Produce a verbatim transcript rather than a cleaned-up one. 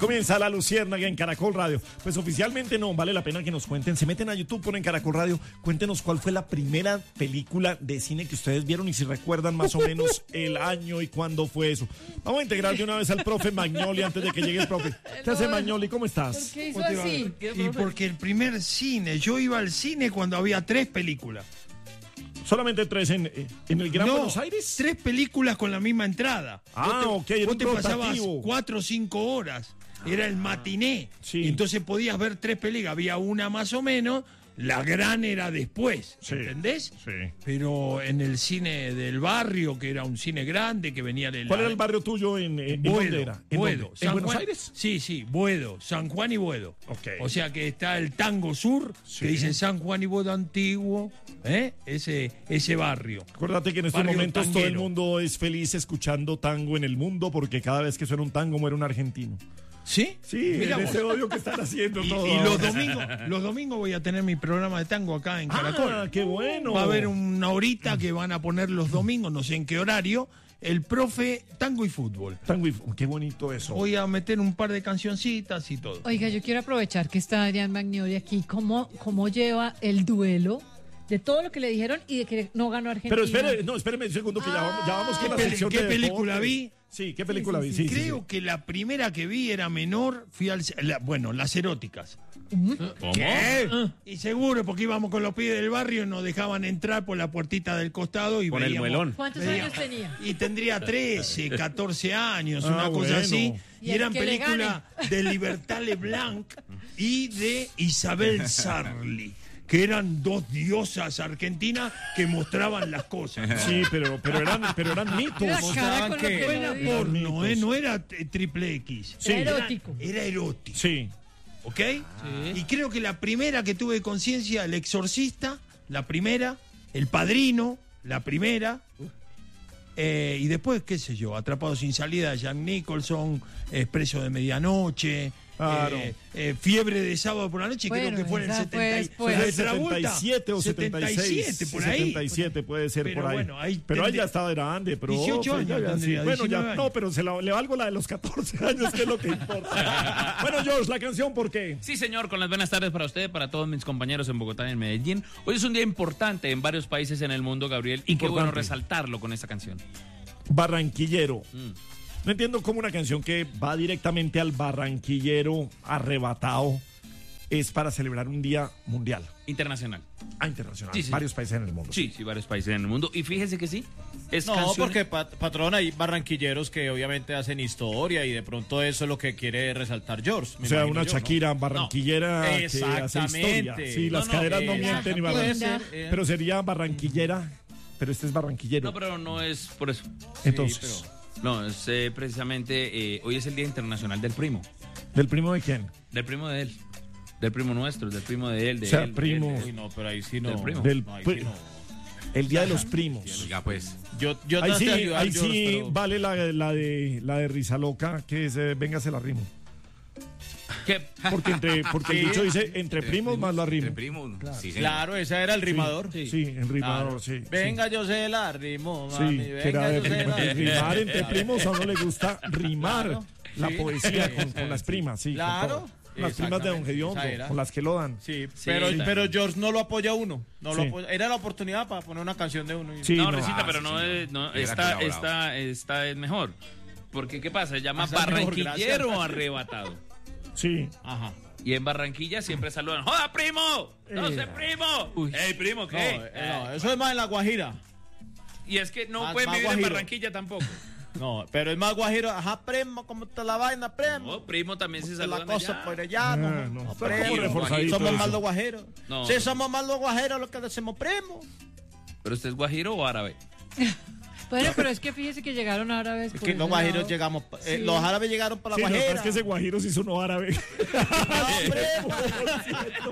Comienza La Luciérnaga en Caracol Radio. Pues oficialmente no, vale la pena que nos cuenten. Se meten a YouTube, ponen Caracol Radio. Cuéntenos cuál fue la primera película de cine que ustedes vieron y si recuerdan más o menos el año y cuándo fue eso. Vamos a integrar de una vez al profe Magnoli antes de que llegue el profe. ¿Qué hace Magnoli? ¿Cómo estás? ¿Por qué hizo así? Y porque el primer cine, yo iba al cine cuando había tres películas. ¿Solamente tres en, en el Gran no, Buenos Aires? Tres películas con la misma entrada. Ah, vos te, ok, era vos un te pasabas rotativo. cuatro o cinco horas. Era el matiné. Sí. Y entonces podías ver tres películas. Había una más o menos. La gran era después. Sí. ¿Entendés? Sí. Pero en el cine del barrio, que era un cine grande, que venía de la... ¿Cuál era el barrio tuyo en, en, en dónde era? ¿En, Buedo. dónde? ¿En San Buenos Juan- Aires? Sí, sí, Buedo. San Juan y Buedo. Ok. O sea que está el Tango Sur, Sí. que dice San Juan y Buedo Antiguo. ¿eh? Ese, ese barrio. Acuérdate que en estos Barrio momentos todo el tanguero. mundo es feliz escuchando tango en el mundo porque cada vez que suena un tango muere un argentino. ¿Sí? Sí, Mira en vos. ese odio que están haciendo Y, todo. y los domingos, los domingos voy a tener mi programa de tango acá en Caracol. Ah, qué bueno. Va a haber una horita que van a poner los domingos, no sé en qué horario, el profe tango y fútbol. Tango y... Qué bonito eso. Voy a meter un par de cancioncitas y todo. Oiga, yo quiero aprovechar que está Adrián Magnoli aquí. ¿Cómo, cómo lleva el duelo de todo lo que le dijeron y de que no ganó Argentina? Pero espere, no, espéreme un segundo que ya vamos, ya vamos con la ¿Qué, sección qué de película deportes. vi? Sí, ¿qué película Sí, vi? sí, Sí, sí, Creo sí. que la primera que vi era menor, fui al... la- bueno, las eróticas. ¿Qué? Y seguro, porque íbamos con los pibes del barrio y nos dejaban entrar por la puertita del costado y Con el veíamos- muelón. ¿Cuántos veíamos- años tenía? Y tendría trece, catorce años, Ah, una cosa bueno. así. Y Y, el eran que le películas de Libertad Leblanc y de Isabel Sarli, que eran dos diosas argentinas que mostraban las cosas. Sí, pero, pero, eran, pero eran mitos. La cara con lo que- que Era lo dijo. porno, ¿eh? No era eh, triple X. Sí. Era erótico. Era, era erótico. Sí. ¿Ok? Y creo que la primera que tuve conciencia, El Exorcista, la primera, El Padrino, la primera, eh, y después, qué sé yo, Atrapado sin salida, Jack Nicholson, Expreso de Medianoche, Claro. eh, eh, Fiebre de sábado por la noche, Bueno, creo que fue en el esa setenta, fue y- después. de setenta y Travolta, siete o setenta y seis. setenta y siete, por Sí, ahí. setenta y siete puede ser Pero por ahí. bueno, ahí pero ahí tendría- ya estaba grande, pero dieciocho pues, ya, años ya, sí. tendría, Bueno, ya, diecinueve años. no, pero se la- le valgo la de los catorce años, que es lo que importa. Bueno, George, la canción, ¿por qué? Sí, señor, con las buenas tardes para usted, para todos mis compañeros en Bogotá y en Medellín. Hoy es un día importante en varios países en el mundo, Gabriel, y qué bueno Importante. resaltarlo con esta canción. Barranquillero. Mm. No entiendo cómo una canción que va directamente al barranquillero arrebatado es para celebrar un día mundial. Internacional. Ah, internacional. Sí, sí. Varios países en el mundo. Sí, sí, varios países en el mundo. Y fíjese que sí, es No, canción... porque pat- patrón, hay barranquilleros que obviamente hacen historia y de pronto eso es lo que quiere resaltar George. me O sea, imagino una yo, ¿no? Shakira barranquillera No, que hace historia. exactamente. Sí, las No, no, caderas no eh, mienten y puede barran- ser, eh. Pero sería barranquillera, pero este es barranquillero. No, pero no es por eso. Entonces, No, es eh, precisamente, eh, hoy es el Día Internacional del Primo. ¿del primo de quién? Del primo de él. Del primo nuestro, del primo de él, de O sea, él, de primo. él, de él. Uy, no, pero ahí sí no. Del primo. Del No, ahí pri- sí no. El día de los primos. Ya pues. Yo, yo Ahí traté sí, de ayudar, ahí George, sí pero- vale la, la de la de risa loca, que es eh, venga se la rimo. ¿Qué? Porque entre, porque el Sí. dicho dice entre primos más la rimo. Primo, sí, señor. Claro, ese era el rimador. Sí, en rimador, Claro. sí. Venga, yo se la rimo, Sí, mami. sí, que era Venga, de yo se la rimar, rimar entre Claro. primos, a uno le gusta rimar Claro. la Sí. poesía con, con las primas, sí. con Claro. todo. Las primas de Don Exactamente, Gediondo, esa era. con las que lo dan. Sí, Sí, pero, claro. pero George no lo apoya a uno. No lo Sí. apoya- Era la oportunidad para poner una canción de uno. y- Sí, no, no. Risita, Ah, pero sí, no señor. es, no, Hubiera esta, colaborado. esta, esta es mejor. Porque, ¿qué pasa? Se llama Esa es mejor, barranquillero gracias. arrebatado. Sí. Ajá. Y en Barranquilla siempre saludan, ¡joda, primo! ¡No sé, Eh. primo! ¡Ey, primo, No, qué! eh, no, eso es más en La Guajira. Y es que no Más- pueden más vivir en guajiro. Barranquilla tampoco. No, pero es más guajiro. Ajá, primo, ¿cómo está la vaina, primo? No, primo también se Está saludan la cosa allá. por allá, no, Ah, no, no, no, está primo. como reforzadito Somos eso. más los guajeros. No. Sí, somos más los guajeros los que decimos primo. ¿Pero usted es guajiro o árabe? Bueno, pero es que fíjese que llegaron árabes. Es por que ese los guajiros lado. llegamos, eh, Sí. los árabes llegaron para la Sí, lo que pasa guajira. es que ese guajiro sí sonó árabe. No, primo.